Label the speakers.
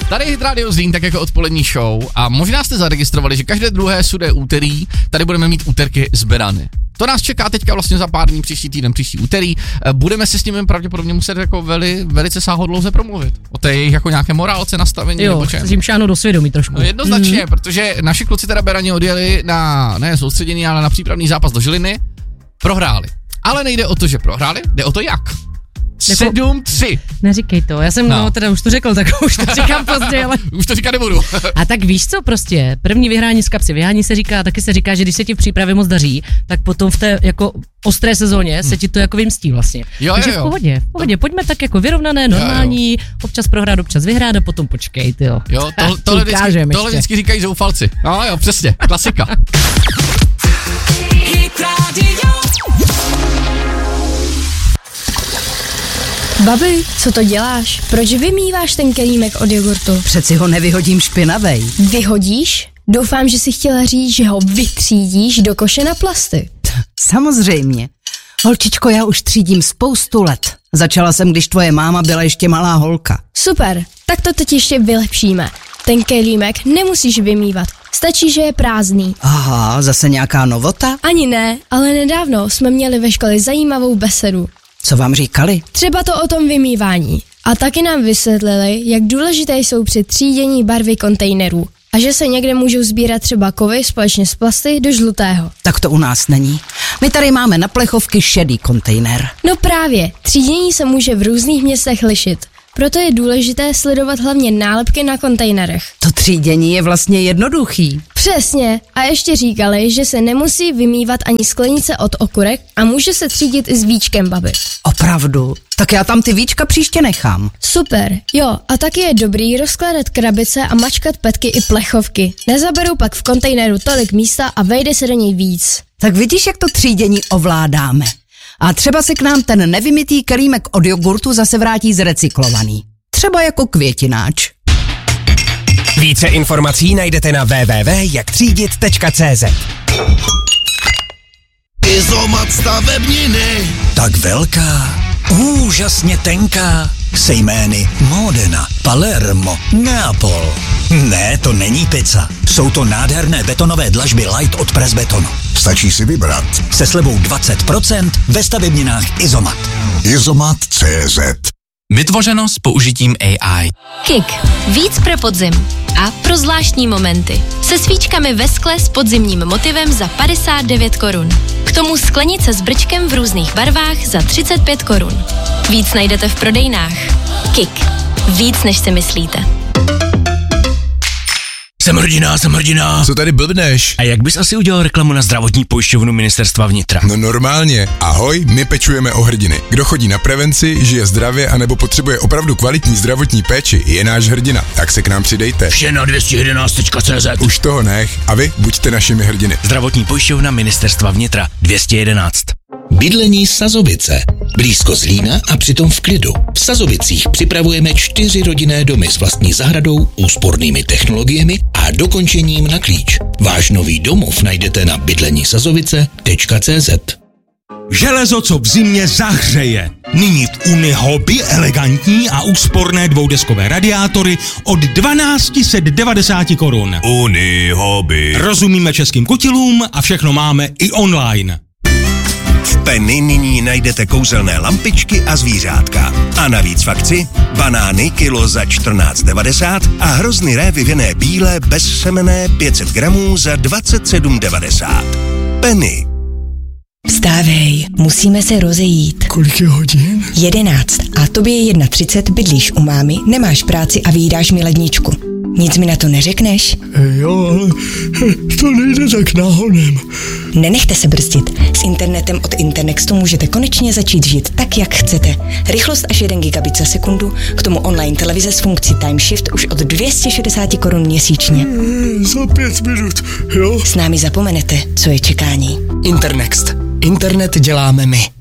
Speaker 1: Tady je Hit Radio Zlín, tak jako odpolední show a možná jste zaregistrovali, že každé druhé sudé úterý tady budeme mít úterky z Berany. To nás čeká teďka vlastně za pár dní, příští týden, příští úterý. Budeme se s nimi pravděpodobně muset jako velice sáhodlouze promluvit. O té jejich jako nějaké morálce, nastavení.
Speaker 2: Jo, chci jim šáhnout do svědomí trošku.
Speaker 1: No jednoznačně, protože naši kluci teda Beraně odjeli na, ne soustředění, ale na přípravný zápas do Žiliny. Prohráli. Ale nejde o to, že prohráli, jde o to jak. 7-3.
Speaker 2: Neříkej to, já jsem teda už to řekl, tak už to říkám později, ale...
Speaker 1: Už to říkat nebudu.
Speaker 2: A tak víš co prostě, první vyhrání z kapsy vyhání se říká, taky se říká, že když se ti v přípravě moc daří, tak potom v té jako ostré sezóně se ti to jako vymstí vlastně. Takže v pohodě, pojďme tak jako vyrovnané, normální, občas prohrát, občas vyhrát a potom počkej, tyjo.
Speaker 1: Jo, tohle vždycky říkají zoufalci. No jo, přesně, klasika.
Speaker 3: Babi, co to děláš? Proč vymýváš ten kelímek od jogurtu?
Speaker 4: Přeci ho nevyhodím špinavej.
Speaker 3: Vyhodíš? Doufám, že jsi chtěla říct, že ho vytřídíš do koše na plasty.
Speaker 4: Samozřejmě. Holčičko, já už třídím spoustu let. Začala jsem, když tvoje máma byla ještě malá holka.
Speaker 3: Super, tak to teď ještě vylepšíme. Ten kelímek nemusíš vymývat, stačí, že je prázdný.
Speaker 4: Aha, zase nějaká novota?
Speaker 3: Ani ne, ale nedávno jsme měli ve škole zajímavou besedu.
Speaker 4: Co vám říkali?
Speaker 3: Třeba to o tom vymývání. A taky nám vysvětlili, jak důležité jsou při třídění barvy kontejnerů. A že se někde můžou sbírat třeba kovy společně s plasty do žlutého.
Speaker 4: Tak to u nás není. My tady máme na plechovky šedý kontejner.
Speaker 3: No právě, třídění se může v různých městech lišit. Proto je důležité sledovat hlavně nálepky na kontejnerech.
Speaker 4: To třídění je vlastně jednoduchý.
Speaker 3: Přesně. A ještě říkali, že se nemusí vymývat ani sklenice od okurek a může se třídit i s víčkem, babi.
Speaker 4: Opravdu? Tak já tam ty víčka příště nechám.
Speaker 3: Super, jo, a taky je dobrý rozkládat krabice a mačkat petky i plechovky. Nezaberou pak v kontejneru tolik místa a vejde se do něj víc.
Speaker 4: Tak vidíš, jak to třídění ovládáme. A třeba se k nám ten nevymytý kelímek od jogurtu zase vrátí zrecyklovaný. Třeba jako květináč.
Speaker 5: Více informací najdete na www.jaktřídit.cz.
Speaker 6: Izomat stavebniny.
Speaker 7: Tak velká, úžasně tenká, se jmény Modena, Palermo, Neapol. Ne, to není pizza. Jsou to nádherné betonové dlažby Light od Press Betonu.
Speaker 6: Stačí si vybrat.
Speaker 7: Se slevou 20% ve stavebninách Izomat.
Speaker 6: Izomat.cz.
Speaker 8: Vytvořeno s použitím AI.
Speaker 9: KIK. Víc pro podzim. A pro zvláštní momenty. Se svíčkami ve skle s podzimním motivem za 59 korun. K tomu sklenice s brčkem v různých barvách za 35 korun. Víc najdete v prodejnách. KIK. Víc než si myslíte.
Speaker 8: Jsem hrdina.
Speaker 10: Co tady blbneš?
Speaker 8: A jak bys asi udělal reklamu na zdravotní pojišťovnu Ministerstva vnitra?
Speaker 10: No normálně. Ahoj, my pečujeme o hrdiny. Kdo chodí na prevenci, žije zdravě anebo potřebuje opravdu kvalitní zdravotní péči, je náš hrdina. Tak se k nám přidejte.
Speaker 8: Vše na 211.cz.
Speaker 10: Už toho nech a vy buďte našimi hrdiny.
Speaker 8: Zdravotní pojišťovna Ministerstva vnitra 211.
Speaker 11: Bydlení Sazovice. Blízko Zlína a přitom v klidu. V Sazovicích připravujeme 4 rodinné domy s vlastní zahradou, úspornými technologiemi a dokončením na klíč. Váš nový domov najdete na bydlenisazovice.cz.
Speaker 12: Železo, co v zimě zahřeje. Nyní v Unihoby elegantní a úsporné dvoudeskové radiátory od 1290 korun.
Speaker 6: Unihoby.
Speaker 12: Rozumíme českým kutilům a všechno máme i online.
Speaker 5: V Penny nyní najdete kouzelné lampičky a zvířátka. A navíc v akci banány kilo za 14,90 a hrozny révy vinné bílé bezsemenné 500 gramů za 27,90. Penny.
Speaker 13: Vstávej, musíme se rozejít.
Speaker 10: Kolik je hodin?
Speaker 13: 11. A tobě je 31, bydlíš u mámy, nemáš práci a vyjídáš mi ledničku. Nic mi na to neřekneš?
Speaker 10: Jo, ale to nejde tak náhodem.
Speaker 13: Nenechte se brzdit. S internetem od Internextu můžete konečně začít žít tak, jak chcete. Rychlost až 1 gigabit za sekundu, k tomu online televize s funkcí Time Shift už od 260 korun měsíčně.
Speaker 10: Za 5 minut, jo?
Speaker 13: S námi zapomenete, co je čekání.
Speaker 5: Internext. Internet děláme my.